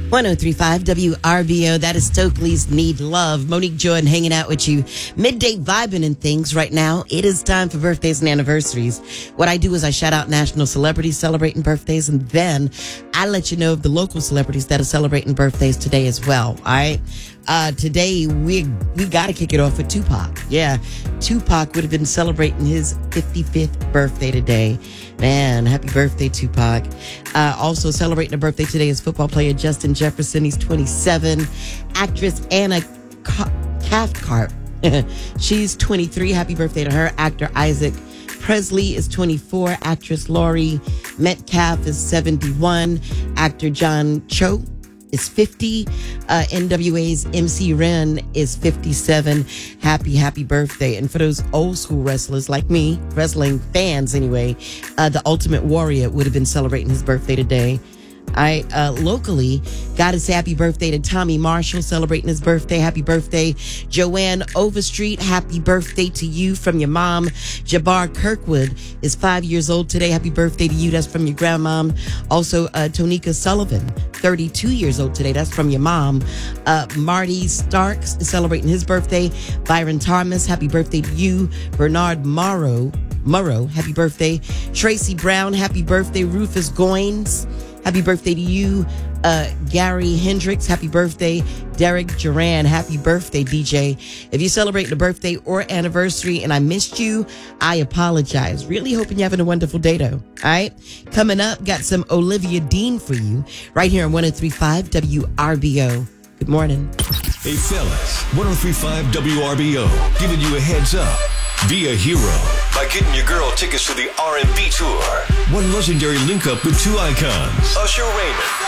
1035 WRBO. That is Stokely's Need Love. Monique Jordan hanging out with you. Midday vibing and things right now. It is time for birthdays and anniversaries. What I do is I shout out national celebrities celebrating birthdays, and then I let you know of the local celebrities that are celebrating birthdays today as well. All right. Today we got to kick it off with Tupac. Yeah. Tupac would have been celebrating his 55th birthday today. Man, happy birthday, Tupac. Also celebrating a birthday today is football player Justin Jefferson. He's 27. Actress Anna Cathcart. She's 23. Happy birthday to her. Actor Isaac Presley is 24. Actress Laurie Metcalf is 71. Actor John Cho is 50. NWA's MC Ren is 57. Happy birthday. And for those old school wrestlers like me, wrestling fans anyway, the Ultimate Warrior would have been celebrating his birthday today. Locally, gotta say happy birthday to Tommy Marshall celebrating his birthday. Happy birthday, Joanne Overstreet. Happy birthday to you from your mom. Jabbar Kirkwood is 5 years old today. Happy birthday to you. That's from your grandmom. Also, Tonika Sullivan, 32 years old today. That's from your mom. Marty Starks is celebrating his birthday. Byron Thomas, happy birthday to you. Bernard Morrow, happy birthday. Tracy Brown, happy birthday. Rufus Goins, happy birthday to you. Gary Hendricks, happy birthday. Derek Duran, happy birthday, DJ. If you're celebrating a birthday or anniversary and I missed you, I apologize. Really hoping you're having a wonderful day, though. All right? Coming up, got some Olivia Dean for you right here on 1035 WRBO. Good morning. Hey, fellas, 1035 WRBO, giving you a heads up. Be a hero by getting your girl tickets to the R&B tour. One legendary link-up with two icons, Usher Raymond